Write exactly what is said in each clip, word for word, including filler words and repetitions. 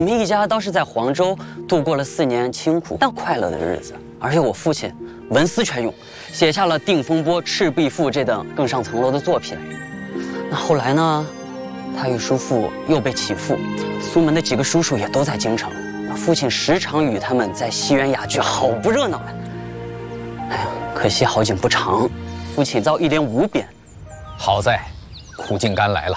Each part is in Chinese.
我们一家倒是在黄州度过了四年清苦但快乐的日子，而且我父亲文思泉涌，写下了《定风波》《赤壁赋》这等更上层楼的作品。那后来呢，他与叔父又被起复，苏门的几个叔叔也都在京城，那父亲时常与他们在西园雅居，好不热闹呀。哎呀，可惜好景不长，父亲遭一连五贬。 好在苦尽甘来了。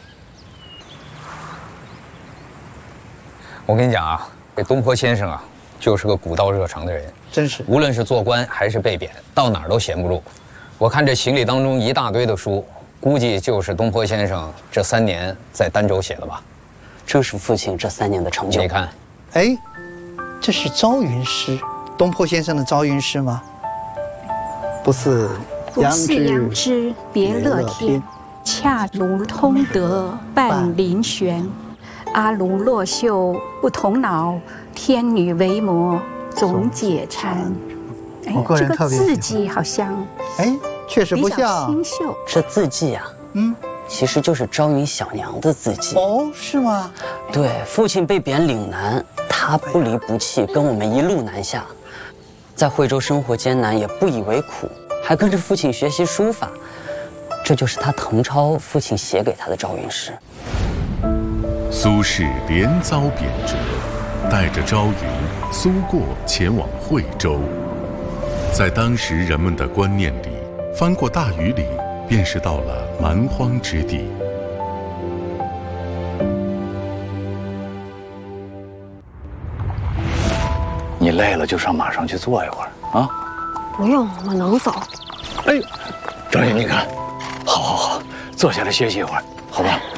我跟你讲啊，这东坡先生啊，就是个古道热肠的人， 真是。 无论是做官还是被贬，到哪儿都闲不住。我看这行李当中一大堆的书，估计就是东坡先生这三年在儋州写的吧。 正是父亲这三年的成就。 你看， 哎，这是朝云诗，东坡先生的朝云诗吗？不似不似杨枝别乐天，恰如通德半林悬。阿龙落袖不同脑，天女为魔总解馋。哎，这个字迹好像， 哎，确实不像清秀。 这字迹啊，嗯，其实就是朝云小娘的字迹。 哦，是吗？ 对，父亲被贬岭南，他不离不弃，跟我们一路南下，在惠州生活艰难也不以为苦，还跟着父亲学习书法。这就是他誊抄父亲写给他的朝云诗。 苏轼连遭贬谪，带着朝云苏过前往惠州。在当时人们的观念里，翻过大禹里便是到了蛮荒之地。 你累了就上马上去坐一会儿啊。 不用，我能走。 哎，张姐，你看，好好好，坐下来歇息一会儿，好吧？